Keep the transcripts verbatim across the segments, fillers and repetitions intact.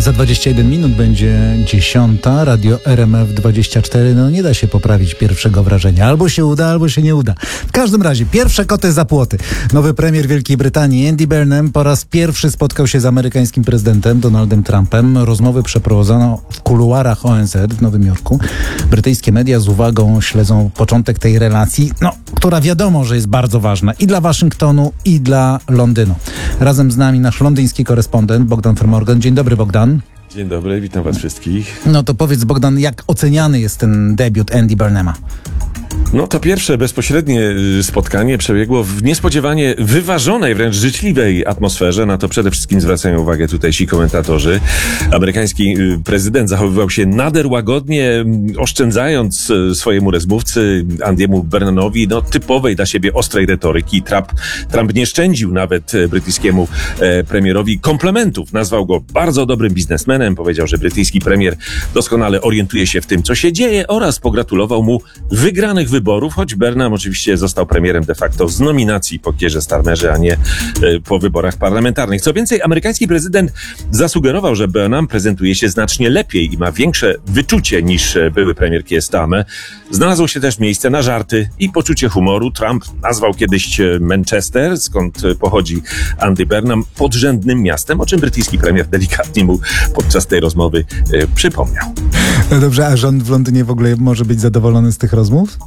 Za dwadzieścia jeden minut będzie dziesiąta, radio R M F dwadzieścia cztery. No nie da się poprawić pierwszego wrażenia. Albo się uda, albo się nie uda. W każdym razie, pierwsze koty za płoty. Nowy premier Wielkiej Brytanii, Andy Burnham, po raz pierwszy spotkał się z amerykańskim prezydentem Donaldem Trumpem. Rozmowy przeprowadzono w kuluarach O N Z w Nowym Jorku. Brytyjskie media z uwagą śledzą początek tej relacji, no, która wiadomo, że jest bardzo ważna i dla Waszyngtonu, i dla Londynu. Razem z nami nasz londyński korespondent Bogdan Fromorgan. Dzień dobry, Bogdan. Dzień dobry, witam was wszystkich. No to powiedz, Bogdan, jak oceniany jest ten debiut Andy Burnhama? No to pierwsze bezpośrednie spotkanie przebiegło w niespodziewanie wyważonej, wręcz życzliwej atmosferze. Na to przede wszystkim zwracają uwagę tutejsi komentatorzy. Amerykański prezydent zachowywał się nader łagodnie, oszczędzając swojemu rozmówcy Andymu Burnhamowi no, typowej dla siebie ostrej retoryki. Trump, Trump nie szczędził nawet brytyjskiemu e, premierowi komplementów. Nazwał go bardzo dobrym biznesmenem. Powiedział, że brytyjski premier doskonale orientuje się w tym, co się dzieje, oraz pogratulował mu wygranych wyborów, choć Burnham oczywiście został premierem de facto z nominacji po Keirze Starmerze, a nie e, po wyborach parlamentarnych. Co więcej, amerykański prezydent zasugerował, że Burnham prezentuje się znacznie lepiej i ma większe wyczucie niż były premier Keir Starmer. Znalazło się też miejsce na żarty i poczucie humoru. Trump nazwał kiedyś Manchester, skąd pochodzi Andy Burnham, podrzędnym miastem, o czym brytyjski premier delikatnie mu podczas tej rozmowy e, przypomniał. No dobrze, a rząd w Londynie w ogóle może być zadowolony z tych rozmów?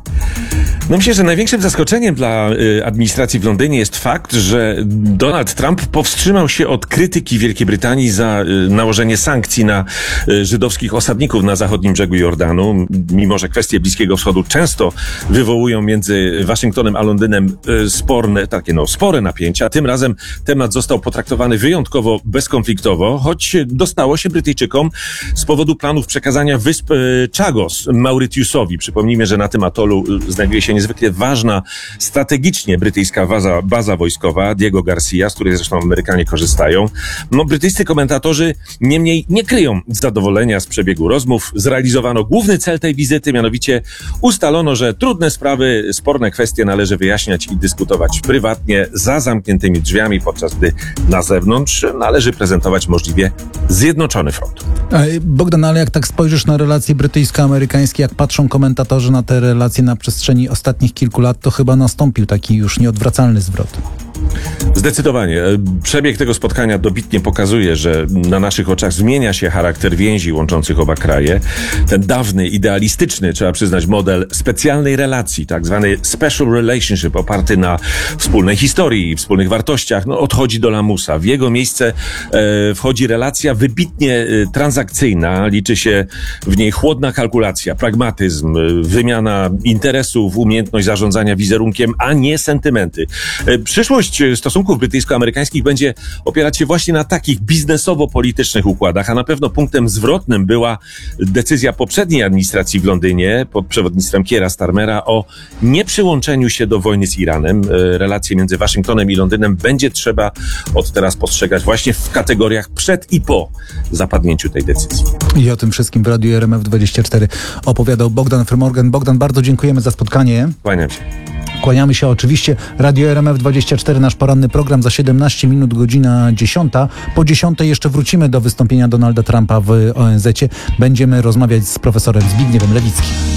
No myślę, że największym zaskoczeniem dla y, administracji w Londynie jest fakt, że Donald Trump powstrzymał się od krytyki Wielkiej Brytanii za y, nałożenie sankcji na y, żydowskich osadników na zachodnim brzegu Jordanu. Mimo że kwestie Bliskiego Wschodu często wywołują między Waszyngtonem a Londynem y, sporne, takie no, spore napięcia, tym razem temat został potraktowany wyjątkowo bezkonfliktowo, choć dostało się Brytyjczykom z powodu planów przekazania wysp y, Chagos Mauritiusowi. Przypomnijmy, że na tym atolu y, znajduje się niezwykle ważna strategicznie brytyjska baza, baza wojskowa Diego Garcia, z której zresztą Amerykanie korzystają. No, brytyjscy komentatorzy niemniej nie kryją zadowolenia z przebiegu rozmów. Zrealizowano główny cel tej wizyty, mianowicie ustalono, że trudne sprawy, sporne kwestie należy wyjaśniać i dyskutować prywatnie, za zamkniętymi drzwiami, podczas gdy na zewnątrz należy prezentować możliwie zjednoczony front. Bogdan, ale jak tak spojrzysz na relacje brytyjsko-amerykańskie, jak patrzą komentatorzy na te relacje na przestrzeni ostatnich kilku lat, to chyba nastąpił taki już nieodwracalny zwrot. Zdecydowanie. Przebieg tego spotkania dobitnie pokazuje, że na naszych oczach zmienia się charakter więzi łączących oba kraje. Ten dawny, idealistyczny, trzeba przyznać, model specjalnej relacji, tak zwany special relationship, oparty na wspólnej historii i wspólnych wartościach, no, odchodzi do lamusa. W jego miejsce e, wchodzi relacja wybitnie e, transakcyjna. Liczy się w niej chłodna kalkulacja, pragmatyzm, e, wymiana interesów, umiejętność zarządzania wizerunkiem, a nie sentymenty. E, przyszłość stosunków brytyjsko-amerykańskich będzie opierać się właśnie na takich biznesowo-politycznych układach, a na pewno punktem zwrotnym była decyzja poprzedniej administracji w Londynie pod przewodnictwem Keira Starmera o nieprzyłączeniu się do wojny z Iranem. Relacje między Waszyngtonem i Londynem będzie trzeba od teraz postrzegać właśnie w kategoriach przed i po zapadnięciu tej decyzji. I o tym wszystkim w Radiu R M F dwadzieścia cztery opowiadał Bogdan Fromorgan. Bogdan, bardzo dziękujemy za spotkanie. Kłaniam się. Kłaniamy się oczywiście. Radio R M F dwadzieścia cztery, nasz poranny program za siedemnaście minut, godzina dziesiąta. Po dziesiątej jeszcze wrócimy do wystąpienia Donalda Trumpa w O N Z-cie. Będziemy rozmawiać z profesorem Zbigniewem Lewickim.